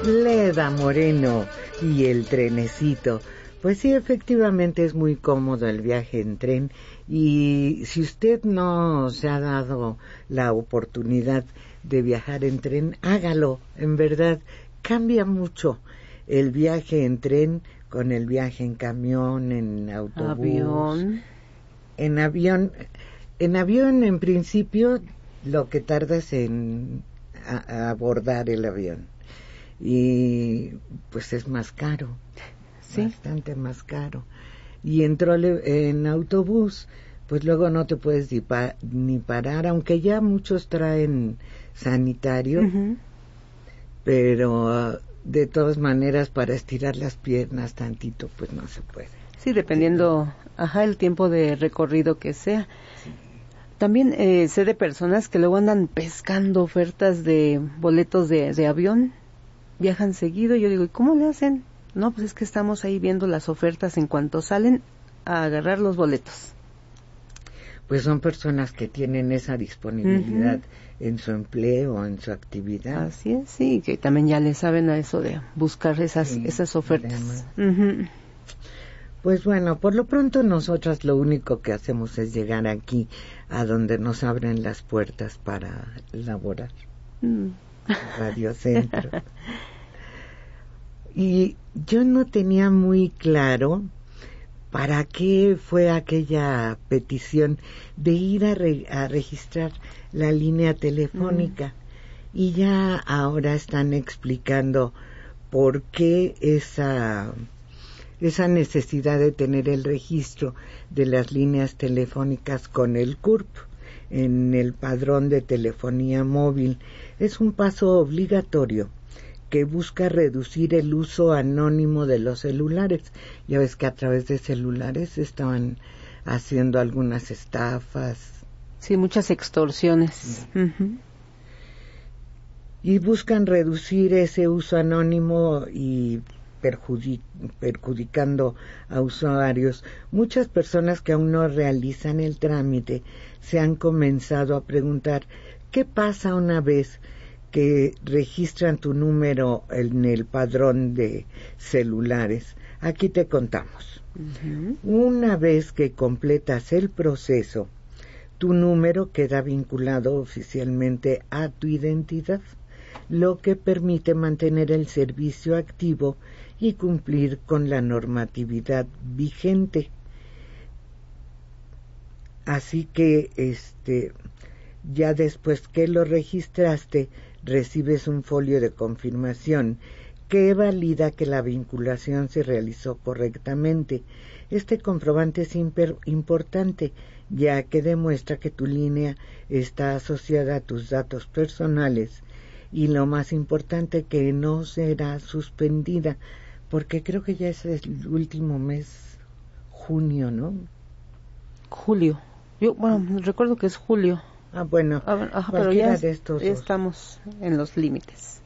Leda Moreno y el trenecito. Pues sí, efectivamente es muy cómodo el viaje en tren, y si usted no se ha dado la oportunidad de viajar en tren, hágalo, en verdad, cambia mucho el viaje en tren con el viaje en camión, en autobús, en avión. En avión, en principio, lo que tardas en abordar el avión, y pues es más caro, ¿sí? Bastante más caro. Y en autobús, pues luego no te puedes ni parar, aunque ya muchos traen sanitario, pero de todas maneras para estirar las piernas tantito, pues no se puede. Sí, dependiendo, el tiempo de recorrido que sea. Sí. También sé de personas que luego andan pescando ofertas de boletos de avión, viajan seguido, y yo digo, ¿y cómo le hacen? No, pues es que estamos ahí viendo las ofertas en cuanto salen, a agarrar los boletos. Pues son personas que tienen esa disponibilidad en su empleo, en su actividad. Así es, sí, que también ya le saben a eso de buscar esas ofertas. Pues bueno, por lo pronto nosotras lo único que hacemos es llegar aquí, a donde nos abren las puertas para laborar. Radio Centro. Y yo no tenía muy claro para qué fue aquella petición de ir a registrar la línea telefónica. Y ya ahora están explicando por qué esa necesidad de tener el registro de las líneas telefónicas con el CURP en el padrón de telefonía móvil. Es un paso obligatorio que busca reducir el uso anónimo de los celulares. Ya ves que a través de celulares estaban haciendo algunas estafas. Sí, muchas extorsiones. Y buscan reducir ese uso anónimo y perjudicando a usuarios. Muchas personas que aún no realizan el trámite se han comenzado a preguntar qué pasa una vez que registran tu número en el padrón de celulares. Aquí te contamos. Una vez que completas el proceso, tu número queda vinculado oficialmente a tu identidad, lo que permite mantener el servicio activo y cumplir con la normatividad vigente. Así que ya después que lo registraste, recibes un folio de confirmación que valida que la vinculación se realizó correctamente. Este comprobante es importante, ya que demuestra que tu línea está asociada a tus datos personales, y lo más importante, que no será suspendida, porque creo que ya es el último mes, junio, ¿no? Julio. Yo, recuerdo que es julio. Bueno, pero ya de estos estamos en los límites.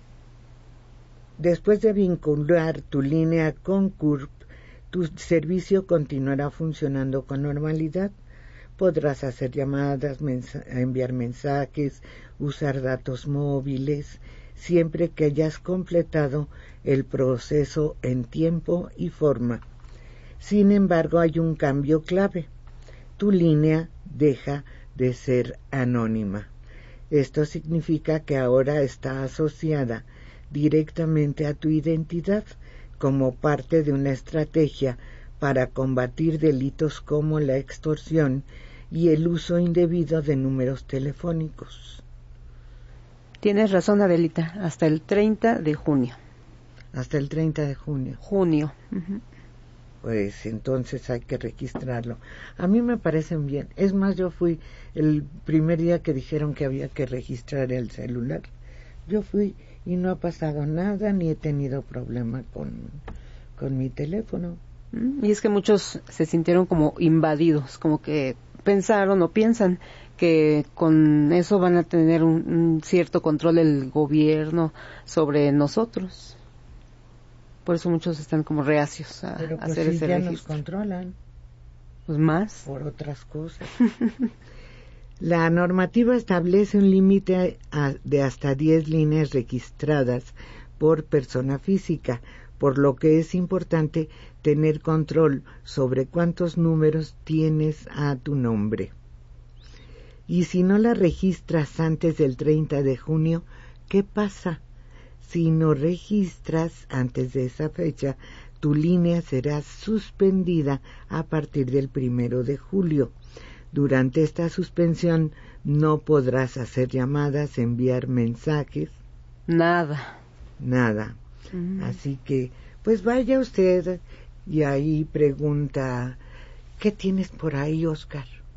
Después de vincular tu línea con CURP, tu servicio continuará funcionando con normalidad. Podrás hacer llamadas, enviar mensajes, usar datos móviles, siempre que hayas completado el proceso en tiempo y forma. Sin embargo, hay un cambio clave. Tu línea deja de ser anónima. Esto significa que ahora está asociada directamente a tu identidad, como parte de una estrategia para combatir delitos como la extorsión y el uso indebido de números telefónicos. Tienes razón, Adelita, hasta el 30 de junio. Hasta el 30 de junio. Junio. Pues entonces hay que registrarlo. A mí me parecen bien. Es más, yo fui el primer día que dijeron que había que registrar el celular. Yo fui y no ha pasado nada, ni he tenido problema con mi teléfono. Y es que muchos se sintieron como invadidos, como que pensaron o piensan que con eso van a tener un cierto control el gobierno sobre nosotros. Por eso muchos están como reacios a Pero pues hacer si ese ya registro. Nos controlan. Pues más. Por otras cosas. La normativa establece un límite de hasta 10 líneas registradas por persona física, por lo que es importante tener control sobre cuántos números tienes a tu nombre. Y si no la registras antes del 30 de junio, ¿qué pasa? Si no registras antes de esa fecha, tu línea será suspendida a partir del 1 de julio. Durante esta suspensión no podrás hacer llamadas, enviar mensajes. Nada. Así que, pues vaya usted y ahí pregunta, ¿qué tienes por ahí, Oscar?